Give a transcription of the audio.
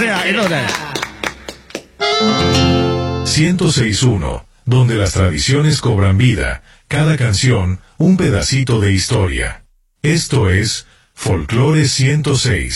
sea, enhorabuena. 106.1, donde las tradiciones cobran vida, cada canción un pedacito de historia. Esto es Folclore 106.